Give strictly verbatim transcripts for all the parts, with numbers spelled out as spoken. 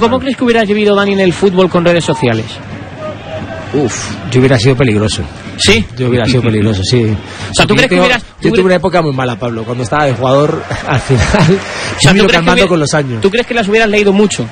cómo crees que hubieras vivido, Dani, en el fútbol con redes sociales? Uf, yo hubiera sido peligroso. ¿Sí? Yo hubiera sido peligroso, sí. O sea, ¿tú crees que tengo, hubieras...? Yo tuve una época muy mala, Pablo, cuando estaba de jugador, al final, o sea, me ¿tú lo crees calmando que hubiera, con los años. ¿Tú crees que las hubieras leído mucho?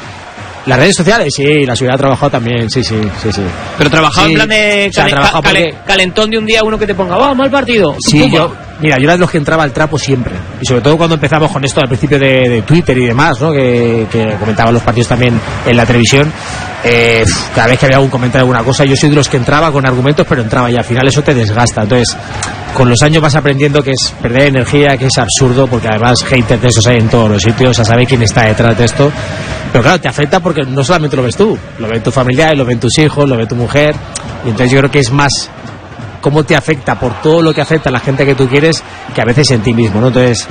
Las redes sociales, sí, las hubiera trabajado también, sí, sí, sí, sí. Pero trabajado sí, en plan de o sea, calen, trabajado calen, porque... calentón de un día, uno que te ponga, ¡oh, mal partido! Sí, ¡Pumba! yo, mira, yo era de los que entraba al trapo siempre. Y sobre todo cuando empezamos con esto al principio de, de Twitter y demás, ¿no? Que, que comentaban los partidos también en la televisión. Eh, cada vez que había algún comentario, alguna cosa, yo soy de los que entraba con argumentos, pero entraba y al final eso te desgasta. Entonces, con los años vas aprendiendo que es perder energía, que es absurdo, porque además haters de esos hay en todos los sitios, a saber quién está detrás de esto. Pero claro, te afecta porque no solamente lo ves tú, lo ven tus familiares, lo ven tus hijos, lo ve tu mujer. Y entonces yo creo que es más cómo te afecta por todo lo que afecta a la gente que tú quieres, que a veces en ti mismo, ¿no? Entonces,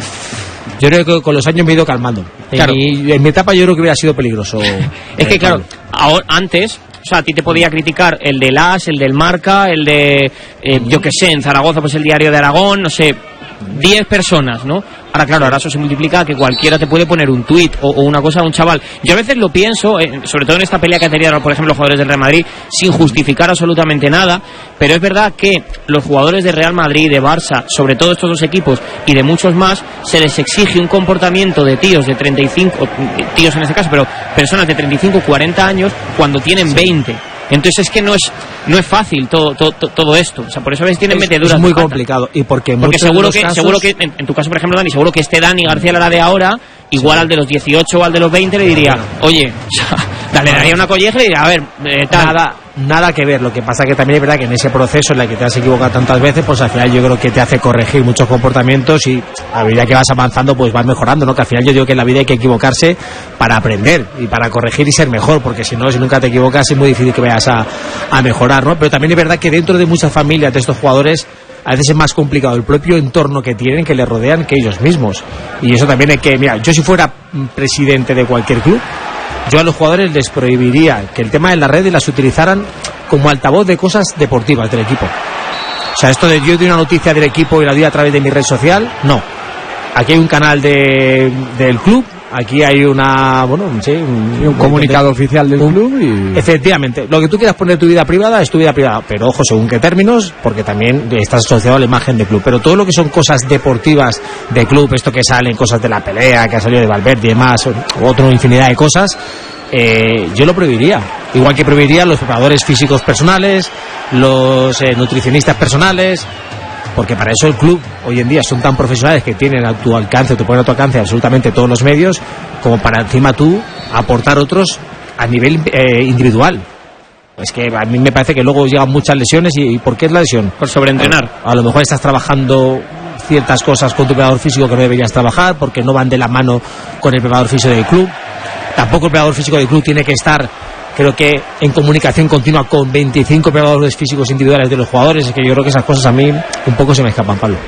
yo creo que con los años me he ido calmando. Claro. En, mi, en mi etapa yo creo que hubiera sido peligroso. Es que claro, ahora, antes, o sea, a ti te podía criticar el del As, el del Marca, el de, eh, yo qué sé, en Zaragoza pues el Diario de Aragón, no sé, diez personas, ¿no? Ahora, claro, ahora eso se multiplica, que cualquiera te puede poner un tuit o, o una cosa a un chaval. Yo a veces lo pienso, eh, sobre todo en esta pelea que ha tenido, por ejemplo, los jugadores del Real Madrid, sin justificar absolutamente nada, pero es verdad que los jugadores de Real Madrid, de Barça, sobre todo estos dos equipos y de muchos más, se les exige un comportamiento de tíos de treinta y cinco, tíos en este caso, pero personas de treinta y cinco, cuarenta años, cuando tienen veinte. Entonces es que no es no es fácil todo todo, todo esto, o sea, por eso a veces tienen meteduras. Es muy complicado y porque, porque seguro que casos... seguro que en, en tu caso, por ejemplo, Dani, seguro que este Dani García Lara de ahora, igual sí, al de los dieciocho o al de los veinte le diría, oye, o sea, le daría una colleja y diría, a ver, eh, tal. Nada, nada que ver. Lo que pasa que también es verdad que en ese proceso en el que te has equivocado tantas veces, pues al final yo creo que te hace corregir muchos comportamientos y a medida que vas avanzando pues vas mejorando, ¿no? Que al final yo digo que en la vida hay que equivocarse para aprender y para corregir y ser mejor, porque si no, si nunca te equivocas es muy difícil que vayas a, a mejorar, ¿no? Pero también es verdad que dentro de muchas familias de estos jugadores a veces es más complicado el propio entorno que tienen, que les rodean, que ellos mismos. Y eso también hay que... Mira, yo si fuera presidente de cualquier club, yo a los jugadores les prohibiría que el tema de las redes las utilizaran como altavoz de cosas deportivas del equipo. O sea, esto de yo doy una noticia del equipo y la doy a través de mi red social, no. Aquí hay un canal de, del club, aquí hay una, bueno, sí, un, un comunicado de, oficial del un, club y... Efectivamente, lo que tú quieras poner tu vida privada es tu vida privada, pero ojo, según qué términos, porque también estás asociado a la imagen del club, pero todo lo que son cosas deportivas de club, esto que salen, cosas de la pelea, que ha salido de Valverde y demás, otra infinidad de cosas, eh, yo lo prohibiría, igual que prohibiría los preparadores físicos personales, los eh, nutricionistas personales, porque para eso el club hoy en día son tan profesionales que tienen a tu alcance, te ponen a tu alcance absolutamente todos los medios, como para encima tú aportar otros a nivel eh, individual. Es que a mí me parece que luego llegan muchas lesiones. ¿Y, y por qué es la lesión? Por sobreentrenar. A, a lo mejor estás trabajando ciertas cosas con tu preparador físico que no deberías trabajar, porque no van de la mano con el preparador físico del club. Tampoco el preparador físico del club tiene que estar, creo que, en comunicación continua con veinticinco preparadores físicos individuales de los jugadores. Es que yo creo que esas cosas a mí un poco se me escapan, Pablo.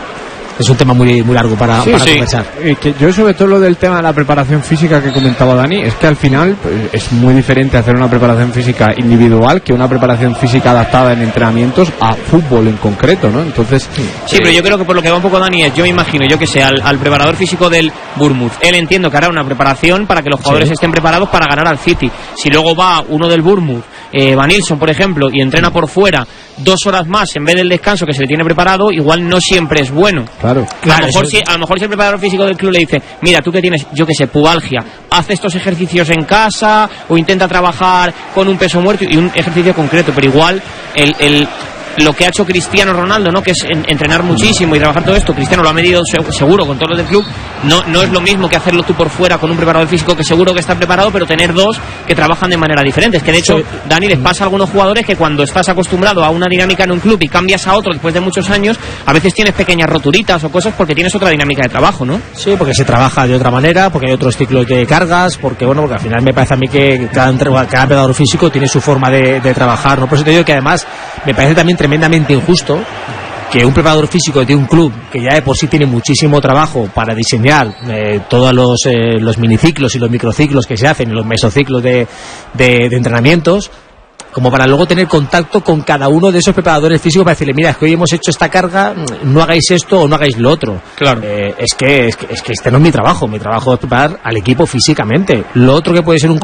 Es un tema muy muy largo para, sí, para sí. conversar. Y que yo sobre todo lo del tema de la preparación física que comentaba Dani, es que al final pues, es muy diferente hacer una preparación física individual que una preparación física adaptada en entrenamientos a fútbol en concreto, ¿no? Entonces... Sí, sí eh, pero yo creo que por lo que va un poco Dani es, yo me imagino, yo que sé, al, al preparador físico del Bournemouth, él entiendo que hará una preparación para que los jugadores sí. estén preparados para ganar al City. Si luego va uno del Bournemouth, eh, Van Nilsson, por ejemplo, y entrena por fuera dos horas más en vez del descanso que se le tiene preparado, igual no siempre es bueno. Claro, claro. A lo mejor, si, a lo mejor si el preparador físico del club le dice, mira, tú que tienes, yo que sé, pubalgia, haz estos ejercicios en casa o intenta trabajar con un peso muerto y un ejercicio concreto, pero igual el... el lo que ha hecho Cristiano Ronaldo, ¿no? Que es en, entrenar muchísimo y trabajar todo esto. Cristiano lo ha medido seguro con todos los del club. No, no es lo mismo que hacerlo tú por fuera con un preparador físico que seguro que está preparado, pero tener dos que trabajan de manera diferente. Es que de hecho, Dani, les pasa a algunos jugadores que cuando estás acostumbrado a una dinámica en un club y cambias a otro después de muchos años, a veces tienes pequeñas roturitas o cosas porque tienes otra dinámica de trabajo, ¿no? Sí, porque se trabaja de otra manera, porque hay otros ciclos de cargas, porque bueno, porque al final me parece a mí que cada, cada preparador físico tiene su forma de, de trabajar, ¿no? Por eso te digo que además me parece también tremendamente injusto que un preparador físico de un club que ya de por sí tiene muchísimo trabajo para diseñar eh, todos los, eh, los miniciclos y los microciclos que se hacen y los mesociclos de, de, de entrenamientos, como para luego tener contacto con cada uno de esos preparadores físicos para decirle, mira, es que hoy hemos hecho esta carga, no hagáis esto o no hagáis lo otro. Claro. Eh, es, que, es que es que este no es mi trabajo, mi trabajo es preparar al equipo físicamente. Lo otro que puede ser un